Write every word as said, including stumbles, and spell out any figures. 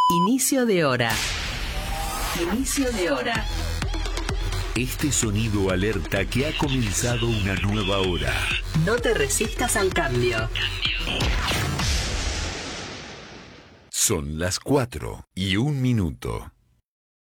Inicio de hora. Inicio de hora. Este sonido alerta que ha comenzado una nueva hora. No te resistas al cambio. Son las cuatro y un minuto.